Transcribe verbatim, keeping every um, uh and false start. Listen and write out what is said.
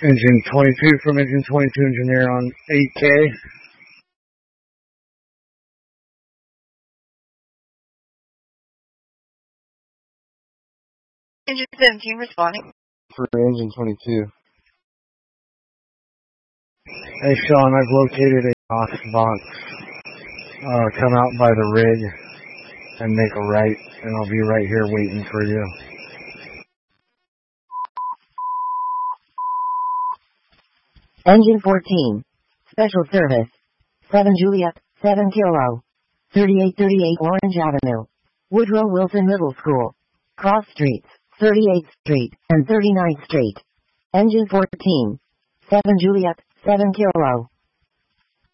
Engine twenty-two from Engine twenty-two Engineer on eight K. Engine seventeen responding. For Engine twenty-two. Hey Sean, I've located a box box. Uh, come out by the rig and make a right, and I'll be right here waiting for you. Engine fourteen. Special service. seven Juliet, seven Kilo. thirty-eight thirty-eight Orange Avenue. Woodrow Wilson Middle School. Cross Streets, thirty-eighth Street and thirty-ninth Street. Engine fourteen. seven Juliet, seven Kilo.